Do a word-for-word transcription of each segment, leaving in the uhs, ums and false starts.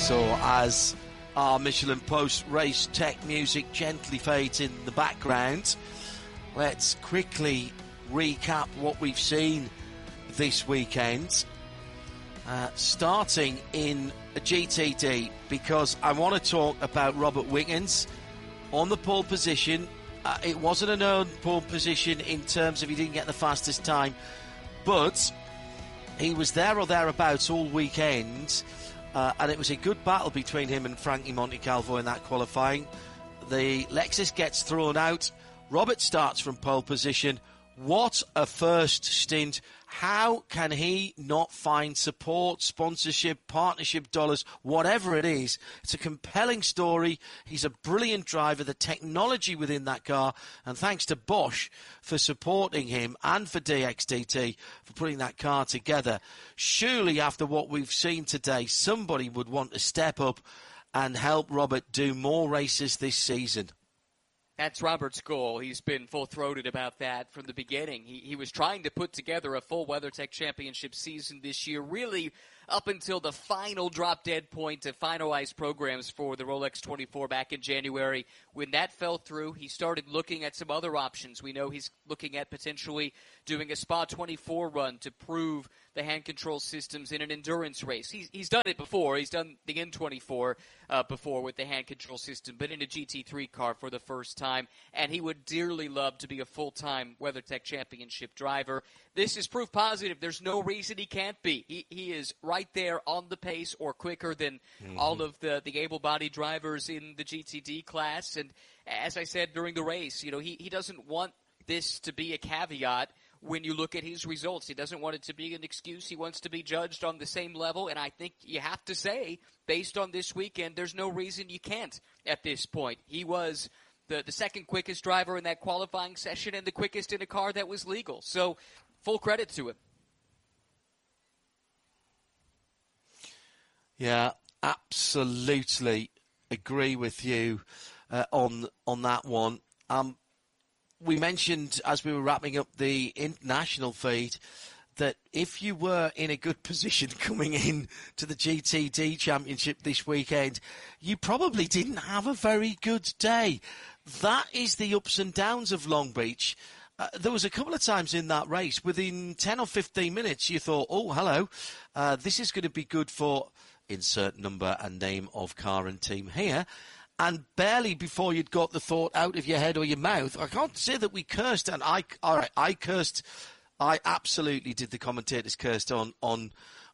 So as our Michelin Post race tech music gently fades in the background, let's quickly recap what we've seen this weekend. Uh, starting in G T D, because I want to talk about Robert Wiggins on the pole position. Uh, it wasn't an own pole position in terms of he didn't get the fastest time, but he was there or thereabouts all weekend, uh, and it was a good battle between him and Frankie Montecalvo in that qualifying. The Lexus gets thrown out. Robert starts from pole position. What a first stint. How can he not find support, sponsorship, partnership dollars, whatever it is? It's a compelling story. He's a brilliant driver. The technology within that car, and thanks to Bosch for supporting him and for D X D T for putting that car together. Surely after what we've seen today, somebody would want to step up and help Robert do more races this season. That's Robert's goal. He's been full-throated about that from the beginning. He, he was trying to put together a full WeatherTech Championship season this year, really up until the final drop-dead point to finalize programs for the Rolex twenty-four back in January. When that fell through, he started looking at some other options. We know he's looking at potentially doing a Spa twenty-four run to prove the hand control systems in an endurance race. He's, he's done it before. He's done the N twenty-four uh, before with the hand control system, but in a G T three car for the first time. And he would dearly love to be a full-time WeatherTech Championship driver. This is proof positive. There's no reason he can't be. He, he is right there on the pace or quicker than mm-hmm. all of the, the able-bodied drivers in the G T D class. And as I said during the race, you know, he, he doesn't want this to be a caveat when you look at his results. He doesn't want it to be an excuse. He wants to be judged on the same level. And I think you have to say, based on this weekend, there's no reason you can't at this point. He was the, the second quickest driver in that qualifying session and the quickest in a car that was legal. So full credit to him. Yeah, absolutely agree with you uh, on on that one. Um, we mentioned as we were wrapping up the international feed that if you were in a good position coming in to the G T D Championship this weekend, you probably didn't have a very good day. That is the ups and downs of Long Beach. Uh, there was a couple of times in that race, within ten or fifteen minutes, you thought, oh, hello, uh, this is going to be good for insert number and name of car and team here. And barely before you'd got the thought out of your head or your mouth, I can't say that we cursed, and I, all right, I cursed, I absolutely did the commentators cursed on on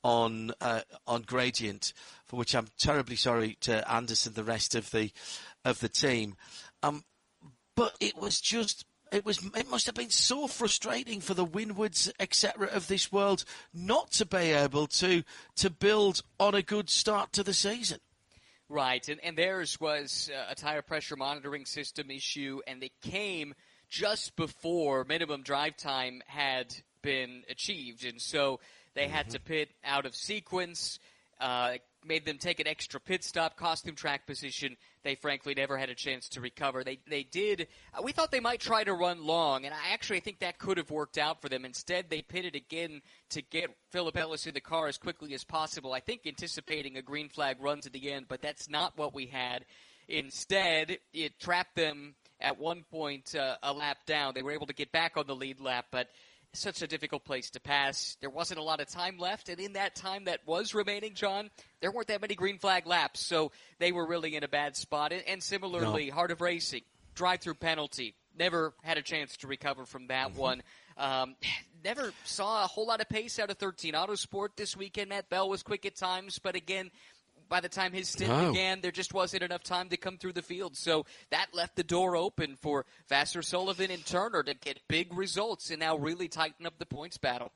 on uh, on Gradient, for which I'm terribly sorry to Anders and the rest of the of the team. Um, but it was just. It was. It must have been so frustrating for the Winwards, et cetera, of this world not to be able to to build on a good start to the season. Right, and, and theirs was a tire pressure monitoring system issue, and it came just before minimum drive time had been achieved, and so they mm-hmm. had to pit out of sequence. Uh, made them take an extra pit stop, cost them track position. They frankly never had a chance to recover. They they did. Uh, we thought they might try to run long, and I actually think that could have worked out for them. Instead, they pitted again to get Philip Ellis in the car as quickly as possible, I think anticipating a green flag run to the end, but that's not what we had. Instead, it trapped them at one point uh, a lap down. They were able to get back on the lead lap, but such a difficult place to pass. There wasn't a lot of time left, and in that time that was remaining, John, there weren't that many green flag laps, so they were really in a bad spot. And similarly, no. Heart of Racing, drive-through penalty, never had a chance to recover from that mm-hmm. one. Um, never saw a whole lot of pace out of thirteen Autosport this weekend. Matt Bell was quick at times, but again, by the time his stint no. began, there just wasn't enough time to come through the field. So that left the door open for Vasser, Sullivan, and Turner to get big results and now really tighten up the points battle.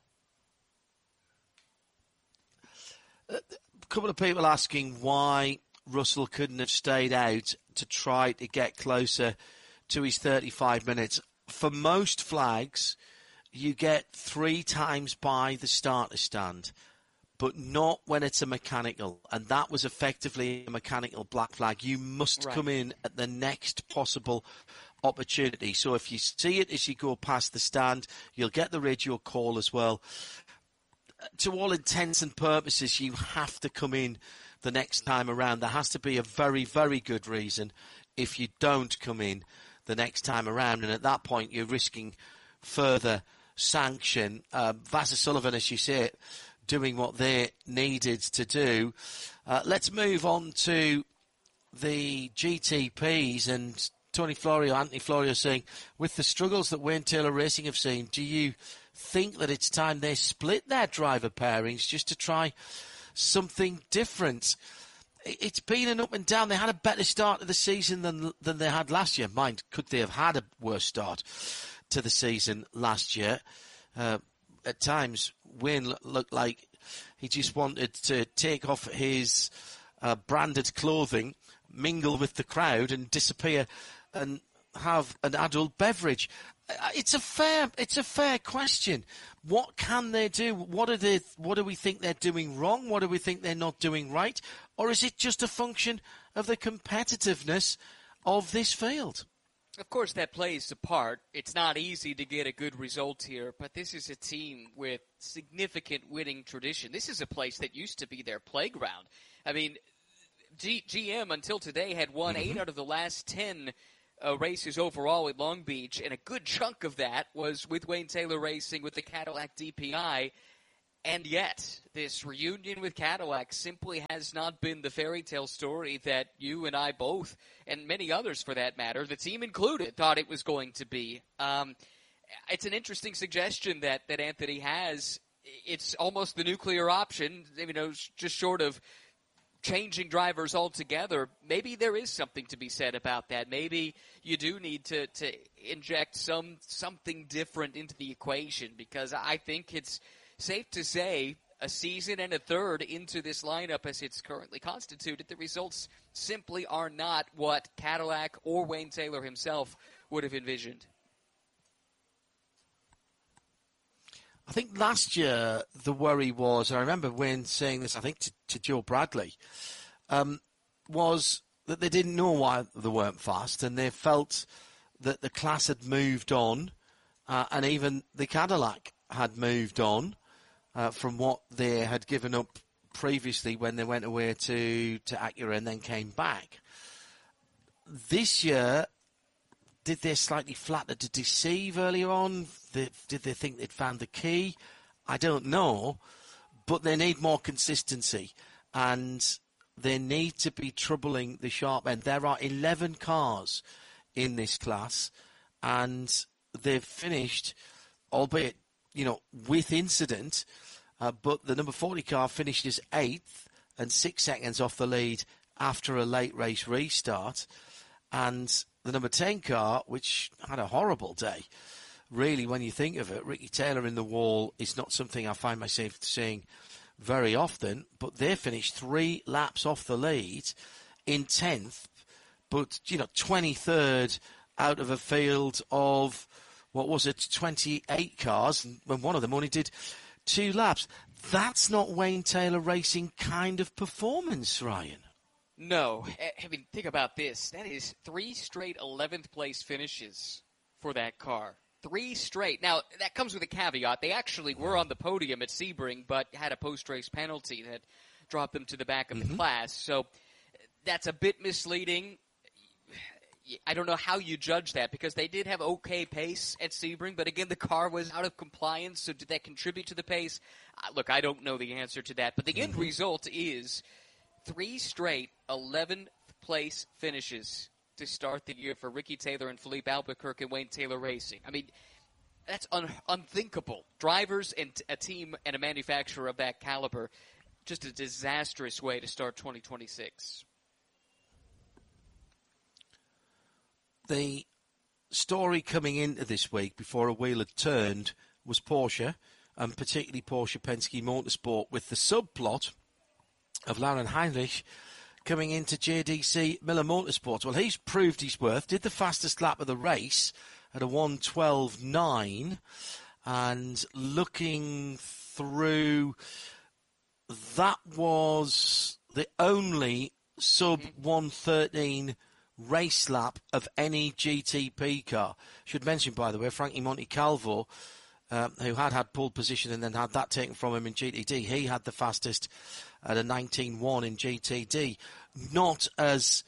A couple of people asking why Russell couldn't have stayed out to try to get closer to his thirty-five minutes. For most flags, you get three times by the starter stand, but not when it's a mechanical, and that was effectively a mechanical black flag. You must right. come in at the next possible opportunity. So if you see it as you go past the stand, you'll get the radio call as well. to all intents and purposes, you have to come in the next time around. There has to be a very, very good reason if you don't come in the next time around, and at that point you're risking further sanction. Uh, Vassar Sullivan, as you say, doing what they needed to do. Uh, let's move on to the G T Ps, and Tony Florio, Anthony Florio saying, with the struggles that Wayne Taylor Racing have seen, do you think that it's time they split their driver pairings just to try something different? It's been an up and down. They had a better start to the season than than they had last year. Mind, could they have had a worse start to the season last year? Uh, at times, Wayne looked like he just wanted to take off his uh, branded clothing, mingle with the crowd, and disappear and have an adult beverage. It's a fair, it's a fair question. What can they do? What are they? What do we think they're doing wrong? What do we think they're not doing right? Or is it just a function of the competitiveness of this field? Of course, that plays a part. It's not easy to get a good result here, but this is a team with significant winning tradition. This is a place that used to be their playground. I mean, G- GM until today had won mm-hmm. eight out of the last ten Uh, races overall at Long Beach, and a good chunk of that was with Wayne Taylor Racing with the Cadillac D P I. And yet, this reunion with Cadillac simply has not been the fairy tale story that you and I both, and many others for that matter, the team included, thought it was going to be. Um, it's an interesting suggestion that, that Anthony has. It's almost the nuclear option, you know, just short of changing drivers altogether. Maybe there is something to be said about that. Maybe you do need to, to inject some something different into the equation, because I think it's safe to say a season and a third into this lineup as it's currently constituted, the results simply are not what Cadillac or Wayne Taylor himself would have envisioned. I think last year the worry was, I remember Wayne saying this, I think to, to Joe Bradley, um, was that they didn't know why they weren't fast, and they felt that the class had moved on, uh, and even the Cadillac had moved on uh, from what they had given up previously when they went away to, to Acura and then came back. This year, did they slightly flatter to deceive earlier on? Did they think they'd found the key? I don't know, but they need more consistency, and they need to be troubling the sharp end. There are eleven cars in this class, and they've finished, albeit, you know, with incident, uh, but the number forty car finishes eighth and six seconds off the lead after a late race restart, and the number ten car, which had a horrible day, really, when you think of it, Ricky Taylor in the wall is not something I find myself seeing very often, but they finished three laps off the lead in tenth, but, you know, twenty-third out of a field of, what was it, twenty-eight cars, and when one of them only did two laps. That's not Wayne Taylor Racing kind of performance, Ryan. No. I mean, think about this. That is three straight eleventh place finishes for that car. Three straight. Now, that comes with a caveat. They actually were on the podium at Sebring, but had a post-race penalty that dropped them to the back of mm-hmm. the class. So that's a bit misleading. I don't know how you judge that, because they did have okay pace at Sebring, but again, the car was out of compliance, so did that contribute to the pace? Uh, look, I don't know the answer to that, but the mm-hmm. end result is three straight eleventh place finishes to start the year for Ricky Taylor and Philippe Albuquerque and Wayne Taylor Racing. I mean, that's un- unthinkable. Drivers and t- a team and a manufacturer of that caliber, just a disastrous way to start twenty twenty-six. The story coming into this week before a wheel had turned was Porsche, and particularly Porsche Penske Motorsport, with the subplot of Lauren Heinrich coming into J D C Miller Motorsports. Well, he's proved his worth, did the fastest lap of the race at a one twelve point nine, and looking through, that was the only sub one thirteen race lap of any G T P car. Should mention, by the way, Frankie Montecalvo um, who had had pole position and then had that taken from him in G T D. He had the fastest at a nineteen one in G T D. Not as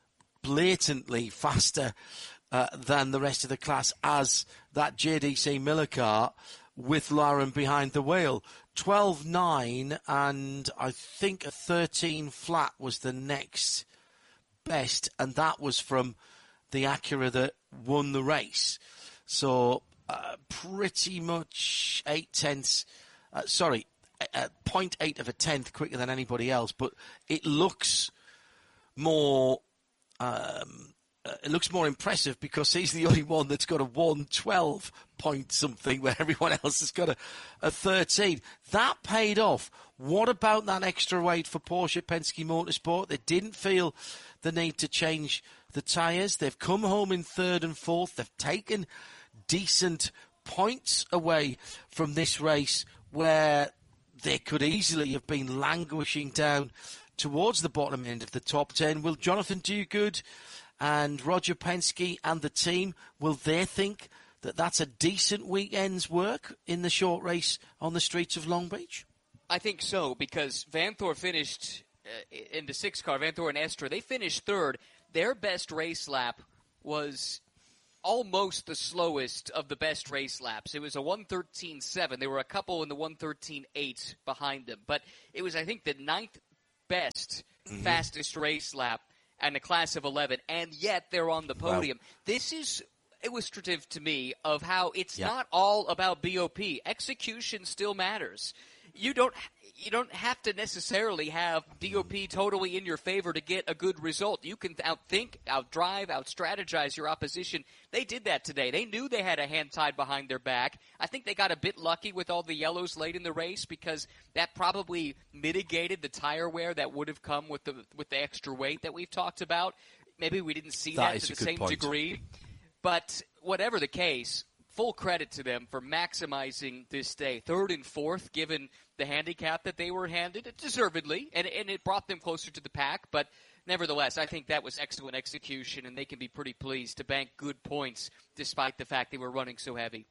blatantly faster uh, than the rest of the class as that J D C Miller car with Lauren behind the wheel. twelve nine and I think a thirteen flat was the next best, and that was from the Acura that won the race. So uh, pretty much eight tenths, uh, sorry, uh, zero point eight of a tenth quicker than anybody else, but it looks more um, uh, it looks more impressive because he's the only one that's got a one twelve point something where everyone else has got a, a thirteen. That paid off. What about that extra weight for Porsche Penske Motorsport? They didn't feel the need to change the tyres. They've come home in third and fourth. They've taken decent points away from this race where they could easily have been languishing down towards the bottom end of the top ten. Will Jonathan Duguid and Roger Penske and the team, will they think that that's a decent weekend's work in the short race on the streets of Long Beach? I think so, because Vanthoor finished uh, in the six car, Vanthoor and Estre, they finished third. Their best race lap was almost the slowest of the best race laps. It was a one thirteen seven. There were a couple in the one thirteen eight behind them. But it was, I think, the ninth best, mm-hmm. fastest race lap and a class of eleven, and yet they're on the podium. Wow. This is illustrative to me of how it's yeah. not all about B O P. Execution still matters. You don't you don't have to necessarily have D O P totally in your favor to get a good result. You can outthink, outdrive, outstrategize your opposition. They did that today. They knew they had a hand tied behind their back. I think they got a bit lucky with all the yellows late in the race because that probably mitigated the tire wear that would have come with the with the extra weight that we've talked about. Maybe we didn't see that, that to the same point. degree. But whatever the case, full credit to them for maximizing this day. Third and fourth, given the handicap that they were handed, deservedly, and, and it brought them closer to the pack. But nevertheless, I think that was excellent execution, and they can be pretty pleased to bank good points despite the fact they were running so heavy.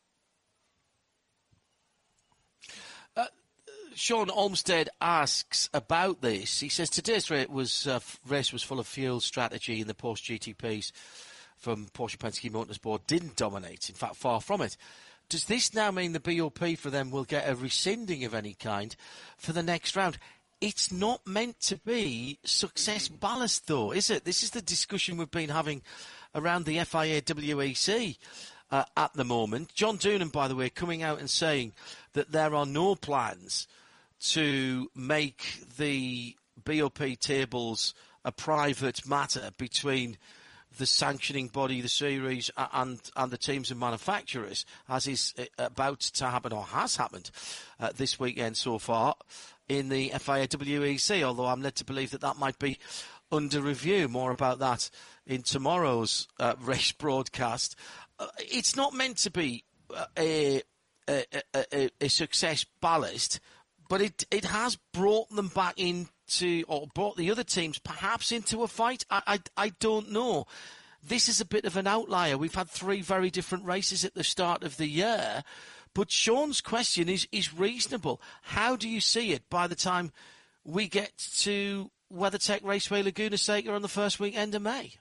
Uh, Sean Olmsted asks about this. He says today's race was, uh, race was full of fuel strategy in the Porsche G T Ps from Porsche Penske Motorsport didn't dominate. In fact, far from it. Does this now mean the B O P for them will get a rescinding of any kind for the next round? It's not meant to be success ballast, though, is it? This is the discussion we've been having around the F I A W E C uh, at the moment. John Doonan, by the way, coming out and saying that there are no plans to make the B O P tables a private matter between the sanctioning body, the series, and and the teams and manufacturers, as is about to happen or has happened uh, this weekend so far in the F I A W E C, although I'm led to believe that that might be under review. More about that in tomorrow's uh, race broadcast. Uh, it's not meant to be a, a, a, a success ballast, but it it has brought them back in to, or brought the other teams perhaps into a fight. I, I, I don't know. This is a bit of an outlier. We've had three very different races at the start of the year, but Sean's question is, is reasonable. How do you see it by the time we get to WeatherTech Raceway Laguna Seca on the first weekend of May?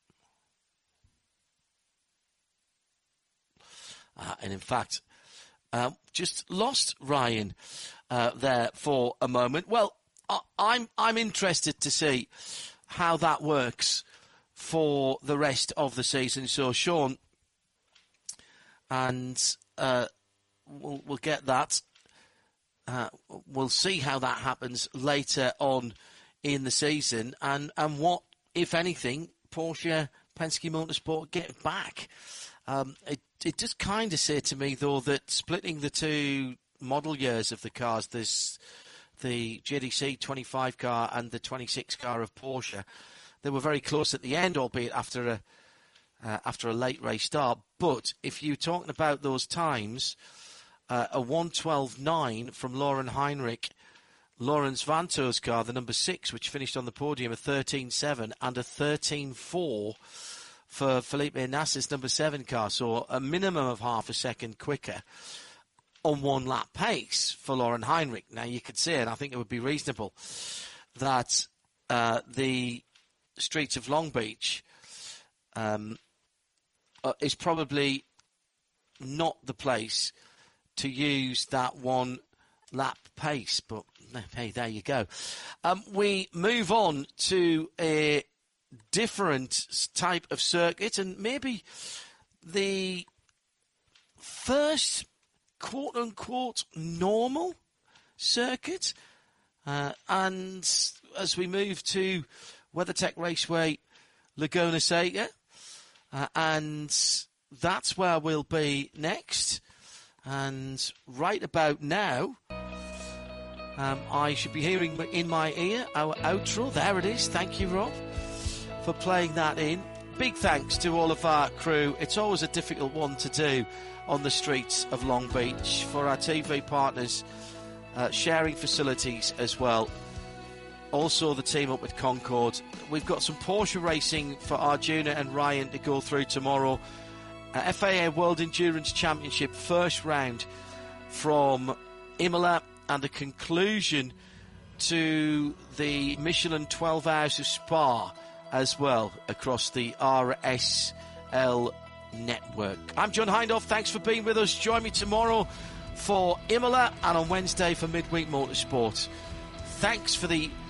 Uh, and in fact, uh, just lost Ryan uh, there for a moment. Well, I'm I'm interested to see how that works for the rest of the season. So, Sean, and uh, we'll, we'll get that. Uh, we'll see how that happens later on in the season, and, and what, if anything, Porsche Penske Motorsport get back. Um, it it does kind of say to me, though, that splitting the two model years of the cars, this. The J D C twenty-five car and the twenty-six car of Porsche, they were very close at the end, albeit after a uh, after a late race start. But if you're talking about those times, uh, a one twelve nine from Lauren Heinrich, Lawrence Vanthoor's car, the number six, which finished on the podium, a thirteen seven, and a thirteen four for Felipe Nasser's number seven car, so a minimum of half a second quicker on one lap pace for Lauren Heinrich. Now, you could say, and I think it would be reasonable, that uh, the streets of Long Beach um, uh, is probably not the place to use that one lap pace, but hey, there you go. Um, we move on to a different type of circuit, and maybe the first quote-unquote normal circuit. Uh, and as we move to WeatherTech Raceway, Laguna Seca, uh, and that's where we'll be next. And right about now, um, I should be hearing in my ear our outro. There it is. Thank you, Rob, for playing that in. Big thanks to all of our crew. It's always a difficult one to do on the streets of Long Beach, for our T V partners, uh, sharing facilities as well. Also the team up with Concord. We've got some Porsche racing for Arjuna and Ryan to go through tomorrow. Uh, F A A World Endurance Championship first round from Imola, and the conclusion to the Michelin twelve Hours of Spa as well across the R S L network. I'm John Hindhaugh. Thanks for being with us. Join me tomorrow for Imola and on Wednesday for Midweek Motorsport. Thanks for the